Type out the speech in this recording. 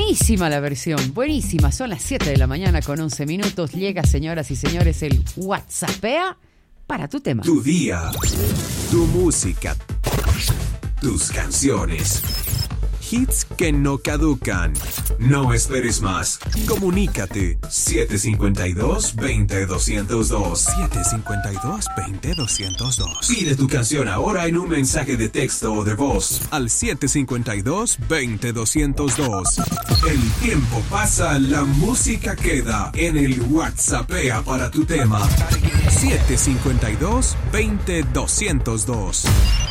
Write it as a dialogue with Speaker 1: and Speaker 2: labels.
Speaker 1: Buenísima la versión, buenísima. Son las 7 de la mañana con 11 minutos. Llega, señoras y señores, el WhatsAppea para tu tema.
Speaker 2: Tu día, tu música, tus canciones. Hits que no caducan. No esperes más. Comunícate. 752-20202.
Speaker 3: 752-20202.
Speaker 2: Pide tu canción ahora en un mensaje de texto o de voz.
Speaker 3: Al 752-20202.
Speaker 2: El tiempo pasa, la música queda. En el WhatsAppea para tu tema.
Speaker 3: 752-20202.